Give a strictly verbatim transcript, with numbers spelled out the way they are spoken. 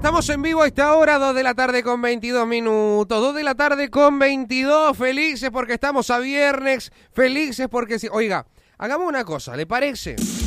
estamos en vivo a esta hora, dos de la tarde con veintidós minutos, dos de la tarde con veintidós, felices porque estamos a viernes, felices porque... Si... Oiga, hagamos una cosa, ¿le parece?